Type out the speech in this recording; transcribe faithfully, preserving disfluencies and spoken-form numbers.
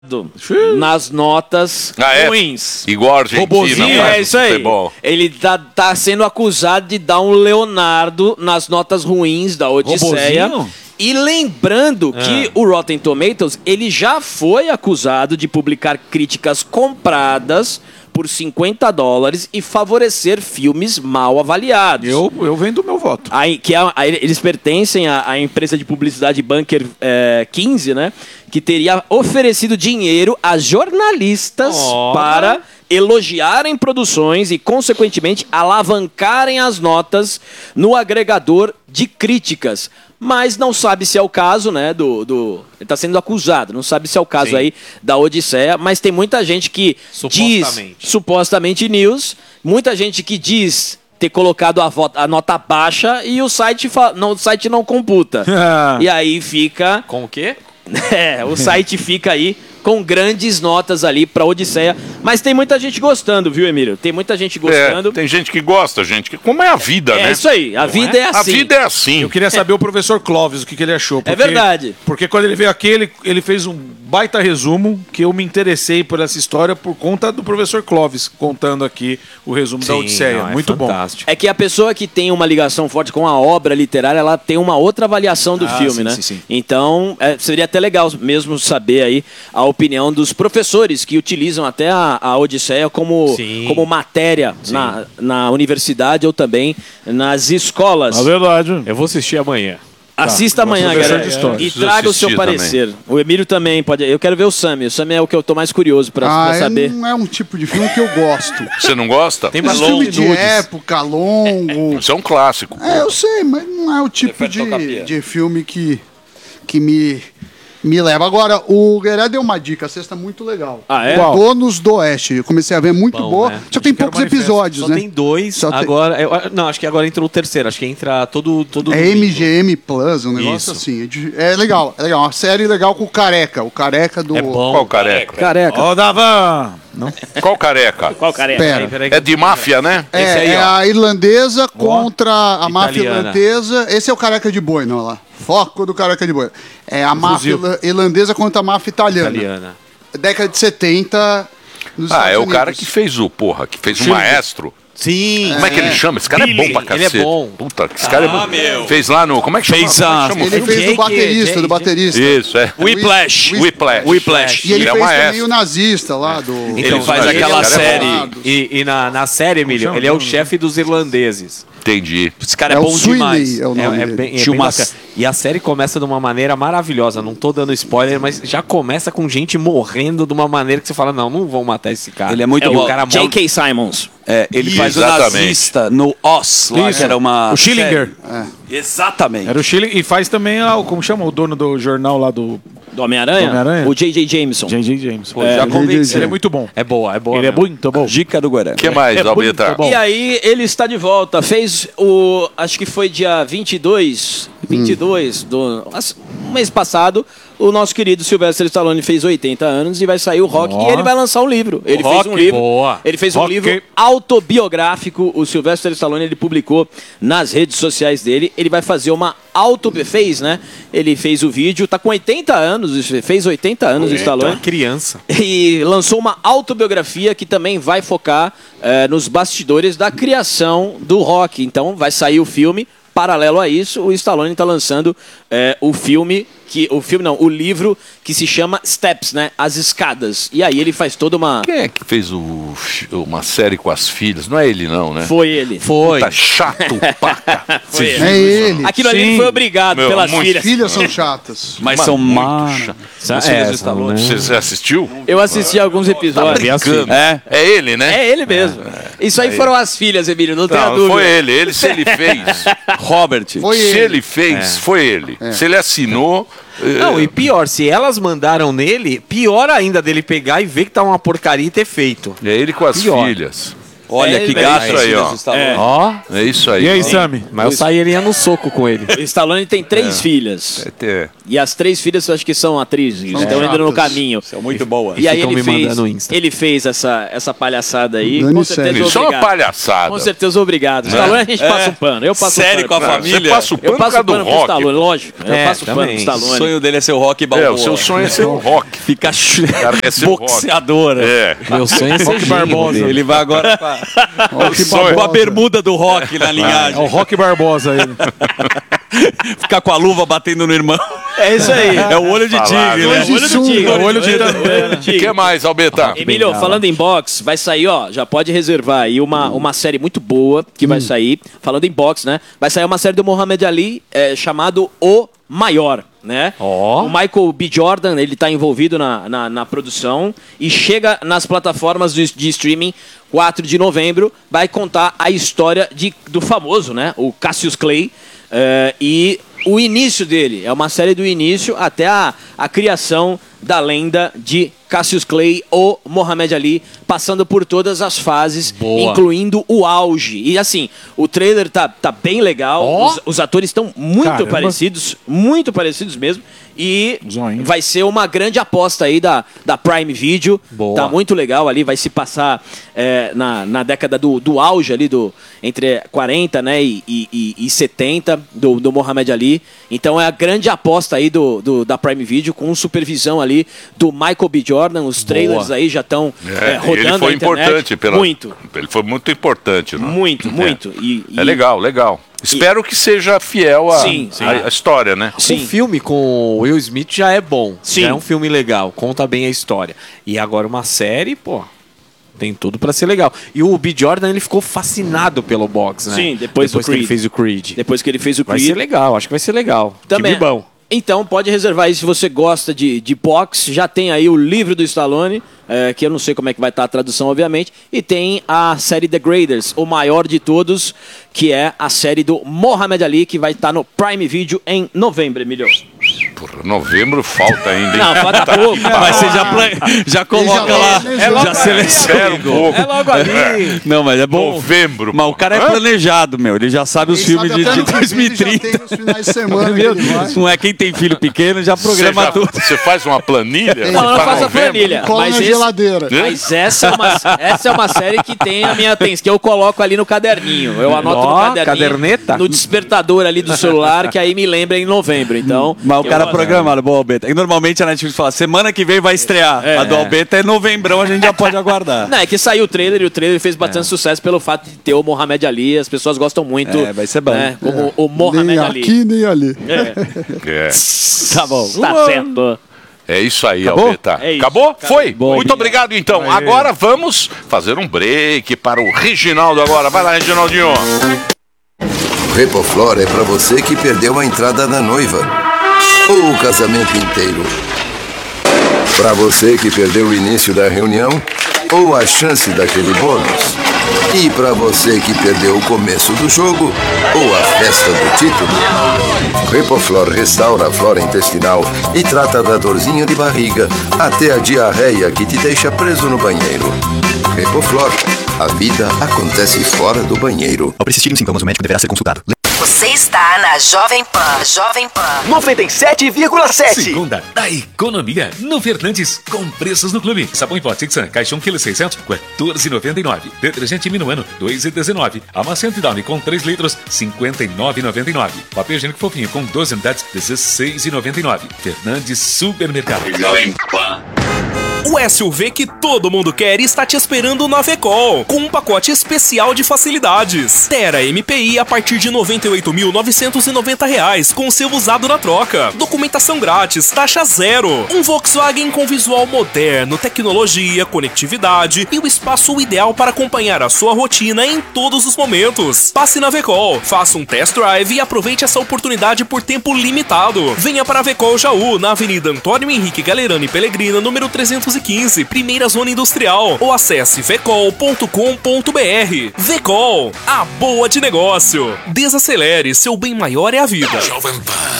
nas notas ah, é? ruins. Igual a Argentina. É isso aí. Ele tá, tá sendo acusado de dar um Leonardo nas notas ruins da Odisseia. Robozinho? E lembrando ah. que o Rotten Tomatoes, ele já foi acusado de publicar críticas compradas por cinquenta dólares e favorecer filmes mal avaliados. Eu, eu vendo o meu voto. Aí, que é, aí, eles pertencem à, à empresa de publicidade Bunker é, quinze, né? Que teria oferecido dinheiro a jornalistas oh. para elogiarem produções e, consequentemente, alavancarem as notas no agregador de críticas. Mas não sabe se é o caso, né, do... do ele está sendo acusado, não sabe se é o caso Sim. aí da Odisseia, mas tem muita gente que supostamente. diz, supostamente news, muita gente que diz ter colocado a, vo- a nota baixa e o site, fa- não, o site não computa. E aí fica... Com o quê? É, o site fica aí com grandes notas ali pra Odisseia. Mas tem muita gente gostando, viu, Emílio? Tem muita gente gostando. É, tem gente que gosta, gente. Que, como é a vida, é, né? É isso aí, a Não vida é? é assim. A vida é assim. Eu queria saber o professor Clóvis, o que, que ele achou. Porque, é verdade. Porque quando ele veio aqui, ele, ele fez um baita resumo, que eu me interessei por essa história por conta do professor Clóvis, contando aqui o resumo Sim, da Odisseia. Não, é Muito fantástico. bom. É que a pessoa que tem uma ligação forte com a obra literária, ela tem uma outra avaliação do ah, filme, sim, né? Sim, sim. Então, é, seria até legal mesmo saber aí a opinião dos professores que utilizam até a, a Odisseia como, como matéria na, na universidade ou também nas escolas. É verdade. Eu vou assistir amanhã. Assista tá, amanhã, galera. É, e traga o seu parecer. Também. O Emílio também pode. Eu quero ver o Sammy. O Sammy é o que eu tô mais curioso pra, ah, pra saber. Não é um tipo de filme que eu gosto. Você não gosta? Tem mais filme de nudes. época, longo. Isso é um clássico. É, eu sei, mas não é o tipo de, de filme que, que me. Me leva. Agora, o Gueré deu uma dica, a sexta é muito legal. Ah, é? Donos do Oeste. Eu comecei a ver, muito Bom, boa. Né? Só tem poucos episódios, Só né? tem dois. Só agora, tem... eu, não, acho que agora entrou o terceiro. Acho que entra todo. todo é M G M Plus, um negócio Isso. assim. É legal, é legal. Uma série legal com o Careca. O Careca do. É bom. Qual Careca? Careca. Ó, oh, dava. Não? Qual Careca? Qual Careca? Pera. É de máfia, né? É, Esse aí, é a irlandesa oh. contra a Italiana. máfia irlandesa. Esse é o Careca de Boi, não lá. Foco do Careca de Boi. É a máfia irlandesa contra a máfia italiana. italiana. Década de setenta. Nos ah, Estados é Unidos. o cara que fez o, porra, que fez o maestro. Sim. Como é que ele chama? Esse cara Billy. é bom pra cacete. Ele é bom. Puta, esse cara ah, é bom. Meu. Fez lá no... Como é que chama? Fez a... Como é que ele fez do baterista, Jake, do baterista. Isso, é. Whiplash. Whiplash. Whiplash. E ele, ele fez é também o nazista lá do... Então ele faz aquela série. É e e na, na série, Emílio, ele é o chefe dos irlandeses. Entendi. Esse cara é, é bom demais. É o nome é, é bem, é bem uma... E a série começa de uma maneira maravilhosa. Não tô dando spoiler, mas já começa com gente morrendo de uma maneira que você fala, não, não vão matar esse cara. Ele é muito é bom. J K. Simmons. É, ele Isso, faz exatamente. o nazista no Oz, lá, que era uma... O Schillinger. É. Exatamente. Era o Schillinger. E faz também, a, como chama o dono do jornal lá do... Do Homem-Aranha? Homem-Aranha? O J J. Jameson. J J. Jameson. Pô, é, já convenci. Ele é muito bom. É boa, é boa. Ele mesmo. é muito bom. Dica do Guarani. O que mais, é Alberto? E aí, ele está de volta. Fez o... Acho que foi dia vinte e dois... vinte e dois do... Um mês passado, o nosso querido Sylvester Stallone fez oitenta anos e vai sair o Rock. Oh. E ele vai lançar um livro. Ele Rock, fez um livro. Boa. Ele fez Rock. um livro autobiográfico. O Sylvester Stallone, ele publicou nas redes sociais dele. Ele vai fazer uma auto... Fez, né? Ele fez o vídeo. Tá com oitenta anos. Fez oitenta anos o Stallone. Criança. E lançou uma autobiografia que também vai focar eh, nos bastidores da criação do Rock. Então vai sair o filme. Paralelo a isso, o Stallone está lançando é, o filme, que, o filme não, o livro que se chama Steps, né? As Escadas. E aí ele faz toda uma... Quem é que fez o, uma série com as filhas? Não é ele não, né? Foi ele. Foi. Tá chato, paca. Foi ele. É ele. Aquilo ali ele foi obrigado Meu, pelas filhas. As filhas são chatas. Mas Mano, são má. É, Você, você assistiu? Eu assisti ah, alguns episódios. Tá é. é ele, né? É ele mesmo. É. Isso aí é foram as filhas, Emílio, não, não tenha dúvida. Não, foi ele. Ele, se ele fez... Robert. Foi se ele, ele fez, é. foi ele. É. Se ele assinou... Não, e pior, se elas mandaram nele, pior ainda dele pegar e ver que tá uma porcaria e ter feito. É ele com as pior. filhas. Olha É, que é gato isso aí, ó. É. Ó, É isso aí. E aí, Sami? mas eu sairia no soco com ele. O Stallone tem três filhas. É ter- E as três filhas eu acho que são atrizes. São Estão indo no chatas. caminho. São muito boas. E aí ficam ele me fez, mandando no Insta. ele fez essa, essa palhaçada aí. Dani Com certeza Sério. Isso é uma obrigado. palhaçada. Com certeza obrigado. Stallone a gente passa um pano. Eu passo Série um com a pano. família. Você passa o pano Eu por passo causa o pano do pro rock. Stallone, lógico. Eu É, passo o pano pro também. O Stallone. sonho dele é ser o Rock É, Balboa. o seu sonho é ser o rock. Fica ch... Cara, é ser o rock. boxeadora. É. Meu sonho é ser Rock genro Barbosa. dele. Ele vai agora com a, Rock com a Barbosa. bermuda do Rock na É linhagem. o Rock Barbosa ele. Ficar com a luva batendo no irmão. É isso aí. É o olho de Falaram. tigre, né? Dois de Olho do sunga. tigre. Olho de- olho do O tigre. que mais, Albeta? Emílio, falando em box, vai sair, ó, já pode reservar aí uma, uma série muito boa que vai sair. Falando em box, né? Vai sair uma série do Muhammad Ali é, chamado O Maior, né? Ó. O Michael B. Jordan, ele tá envolvido na, na, na produção e chega nas plataformas de, de streaming quatro de novembro. Vai contar a história de, do famoso, né? O Cassius Clay. É, e o início dele, é uma série do início até a, a criação da lenda de Cassius Clay ou Muhammad Ali, passando por todas as fases, Boa. incluindo o auge. E assim, o trailer tá, tá bem legal, Ó. os, os atores estão muito Caramba. parecidos, muito parecidos mesmo. E Zoinho. vai ser uma grande aposta aí da, da Prime Video. Boa. Tá muito legal ali, vai se passar é, na, na década do, do auge ali, do, entre quarenta né, e, e, e setenta do, do Muhammad Ali. Então é a grande aposta aí do, do, da Prime Video, com supervisão ali do Michael B. Jordan. Os trailers Boa. aí já estão É, é, rodando ele foi na internet. importante. Pela... Muito, Ele foi muito importante. Né? muito, muito. E, É e- legal, legal. Espero que seja fiel à Sim, sim. à- à história, né? Sim. O filme com o Will Smith já é bom. Sim. Já é um filme legal, conta bem a história. E agora uma série, pô, tem tudo pra ser legal. E o B. Jordan, ele ficou fascinado pelo boxe, né? Sim, depois do que ele Creed. fez o Creed. Depois que ele fez o Vai Creed. ser legal, acho que vai ser legal. Também. Time bom. Então, pode reservar aí se você gosta de, de boxe. Já tem aí o livro do Stallone, é, que eu não sei como é que vai estar a tradução, obviamente. E tem a série The Graders, o maior de todos, que é a série do Muhammad Ali, que vai estar no Prime Video em novembro, Emílio. Porra, novembro falta ainda, hein? Não, falta pouco. Mas você já, pla- já coloca já lá, planejou. já É logo seleciona. Espera um pouco. É logo ali. Não, mas é bom. Novembro. Mas o cara é Hã? planejado, meu. Ele já sabe os Quem filmes sabe de, até de no que dois mil e ele já trinta. tem os finais de semana que ele vai. Não é quem tem filho pequeno, já Você, programa já- tudo. você faz uma planilha? Não, não Para faça novembro? planilha. Cola Mas na esse- geladeira. Mas essa é, uma, essa é uma série que tem a minha atenção, que eu coloco ali no caderninho. Eu anoto Ó, no caderninho. caderneta? No despertador ali do celular, que aí me lembra em novembro. Então. Mas o eu cara gosto. programado, bom, Albeta. E normalmente a Netflix fala, semana que vem vai estrear. É. A do Albeta é novembrão, a gente já pode aguardar. Não, é que saiu o trailer e o trailer fez bastante sucesso pelo fato de ter o Mohamed Ali. As pessoas gostam muito. É, vai ser bom. né, como o Mohamed Nem Ali. aqui, nem ali. É. Tá bom. Tá certo. É isso aí, Acabou? Albeta. É isso. Acabou? Foi? Bom. Muito obrigado, então. Agora vamos fazer um break para o Reginaldo agora. Vai lá, Reginaldinho. Repoflor é pra você que perdeu a entrada da noiva ou o casamento inteiro. Pra você que perdeu o início da reunião ou a chance daquele bônus. E pra você que perdeu o começo do jogo ou a festa do título. Repoflor restaura a flora intestinal e trata da dorzinha de barriga até a diarreia que te deixa preso no banheiro. Repoflor, a vida acontece fora do banheiro. Ao persistirem os sintomas, o médico deverá ser consultado. Você está na Jovem Pan. Jovem Pan. noventa e sete vírgula sete. Segunda da economia no Fernandes com preços no clube. Sabão em pó Tixan, caixa um quilo seiscentos, quatorze e noventa e nove. Detergente Minuano, dois e dezenove. Amaciante Downy com três litros, cinquenta e nove e noventa e nove. Papel higiênico fofinho com doze unidades, dezesseis e noventa e nove. Fernandes Supermercado. Jovem Pan. O S U V que todo mundo quer está te esperando na Vecol, com um pacote especial de facilidades. Tera M P I a partir de noventa e oito mil novecentos e noventa reais, com seu usado na troca. Documentação grátis, taxa zero. Um Volkswagen com visual moderno, tecnologia, conectividade e o espaço ideal para acompanhar a sua rotina em todos os momentos. Passe na Vecol, faça um test drive e aproveite essa oportunidade por tempo limitado. Venha para a Vecol Jaú, na Avenida Antônio Henrique Galerani Pellegrina, número trezentos e quinze, primeira zona industrial, ou acesse vecol ponto com ponto br. Vecol, a boa de negócio. Desacelere, seu bem maior é a vida. Jovem Pan.